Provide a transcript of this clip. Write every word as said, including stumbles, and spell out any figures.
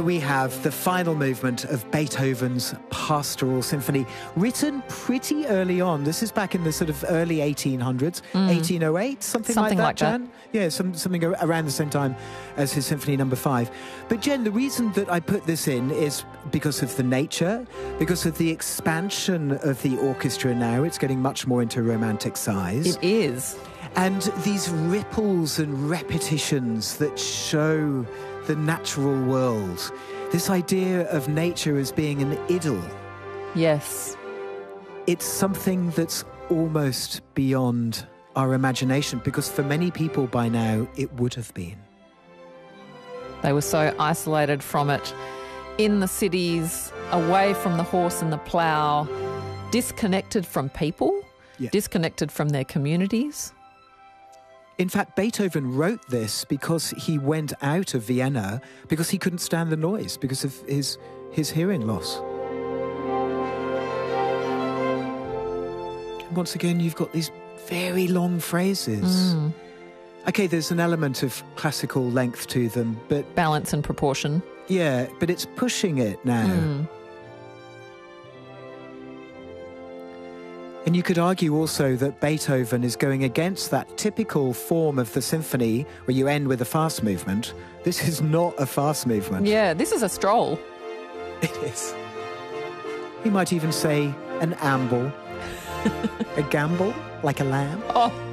We have the final movement of Beethoven's Pastoral Symphony, written pretty early on. This is back in the sort of early eighteen hundreds, mm. eighteen oh eight, something, something like like that, that. Jan? Yeah, some, something around the same time as his Symphony Number Five. But Jen, the reason that I put this in is because of the nature, because of the expansion of the orchestra now. It's getting much more into romantic size. It is. And these ripples and repetitions that show the natural world. This idea of nature as being an idyll. Yes. It's something that's almost beyond our imagination, because for many people by now it would have been. They were so isolated from it, in the cities, away from the horse and the plough, disconnected from people, yeah. disconnected from their communities. In fact, Beethoven wrote this because he went out of Vienna because he couldn't stand the noise because of his, his hearing loss. And once again, you've got these very long phrases. Mm. Okay, there's an element of classical length to them, but... balance and proportion. Yeah, but it's pushing it now. Mm. And you could argue also that Beethoven is going against that typical form of the symphony where you end with a fast movement. This is not a fast movement. Yeah, this is a stroll. It is. You might even say an amble. A gamble, like a lamb. Oh.